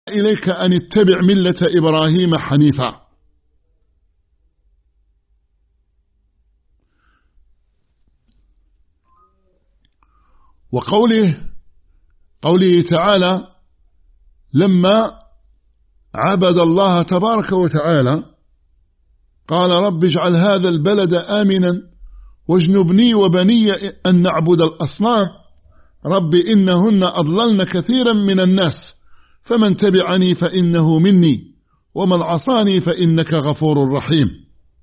إليك أن اتبع ملة إبراهيم حنيفا. قوله تعالى لما عبد الله تبارك وتعالى قال رب اجعل هذا البلد آمنا واجنبني وبني أن نعبد الأصنام رب إنهن أضللن كثيرا من الناس فمن تبعني فإنه مني ومن عصاني فإنك غفور رحيم.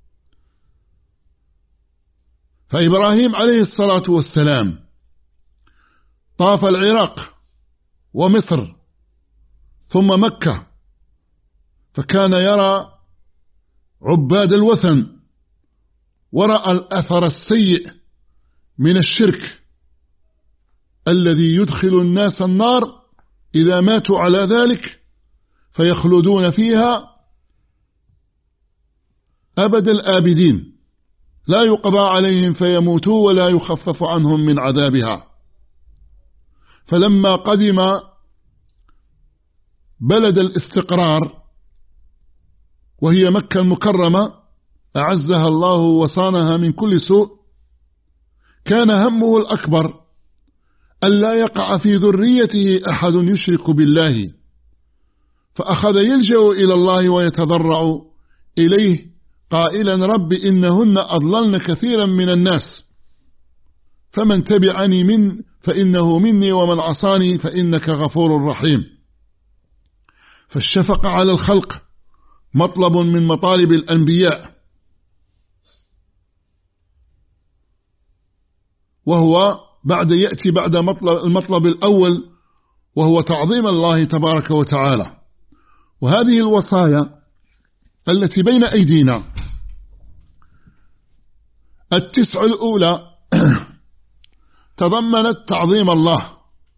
فإبراهيم عليه الصلاة والسلام طاف العراق ومصر ثم مكة، فكان يرى عباد الوثن ورأى الأثر السيء من الشرك الذي يدخل الناس النار إذا ماتوا على ذلك فيخلدون فيها أبد الآبدين لا يقضى عليهم فيموتوا ولا يخفف عنهم من عذابها. فلما قدم بلد الاستقرار وهي مكة المكرمة أعزها الله وصانها من كل سوء، كان همه الأكبر ألا يقع في ذريته أحد يشرك بالله، فأخذ يلجأ إلى الله ويتضرع إليه قائلا رب إنهن أضللن كثيرا من الناس فمن تبعني فإنه مني ومن عصاني فإنك غفور رحيم. فالشفقة على الخلق مطلب من مطالب الأنبياء، وهو يأتي بعد المطلب الأول وهو تعظيم الله تبارك وتعالى. وهذه الوصايا التي بين أيدينا 9 الأولى تضمنت تعظيم الله،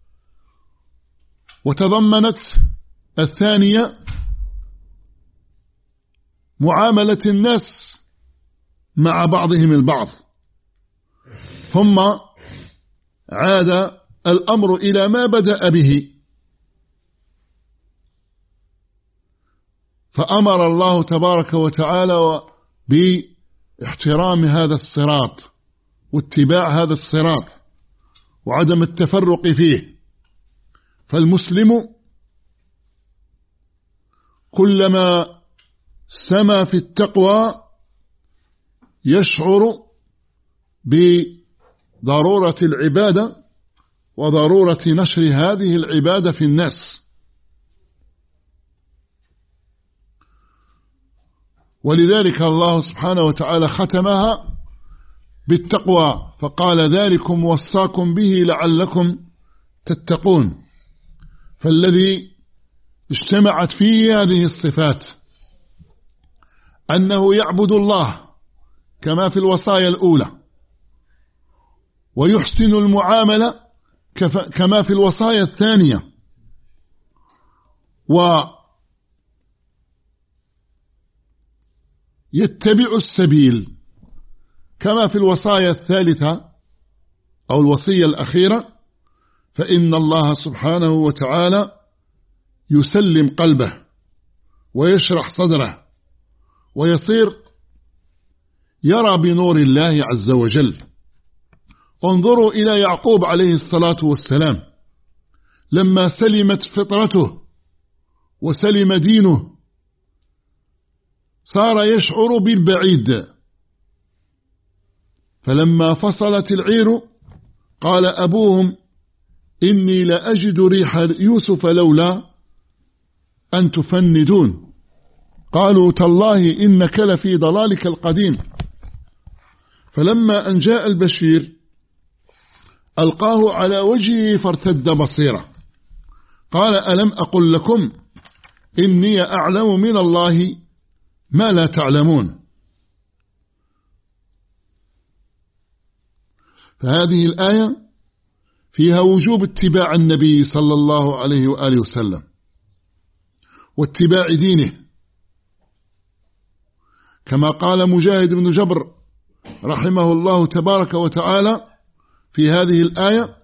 وتضمنت 2 معاملة الناس مع بعضهم البعض، ثم عاد الأمر إلى ما بدأ به، فأمر الله تبارك وتعالى باحترام هذا الصراط واتباع هذا الصراط وعدم التفرق فيه. فالمسلم كلما سما في التقوى يشعر بضرورة العبادة وضرورة نشر هذه العبادة في الناس. ولذلك الله سبحانه وتعالى ختمها بالتقوى فقال ذلكم وصاكم به لعلكم تتقون. فالذي اجتمعت فيه هذه الصفات أنه يعبد الله كما في الوصايا الأولى، ويحسن المعاملة كما في الوصايا الثانية، ويتبع السبيل كما في الوصايا الثالثة أو الوصية الأخيرة، فإن الله سبحانه وتعالى يسلم قلبه ويشرح صدره ويصير يرى بنور الله عز وجل. انظروا إلى يعقوب عليه الصلاة والسلام لما سلمت فطرته وسلم دينه صار يشعر بالبعيد، فلما فصلت العير قال أبوهم إني لأجد ريح يوسف لولا أن تفندون، قالوا تالله إنك لفي ضلالك القديم. فلما أن جاء البشير ألقاه على وجهه فارتد بصيرا، قال ألم أقل لكم إني أعلم من الله ما لا تعلمون. فهذه الآية فيها وجوب اتباع النبي صلى الله عليه وآله وسلم واتباع دينه، كما قال مجاهد بن جبر رحمه الله تبارك وتعالى في هذه الآية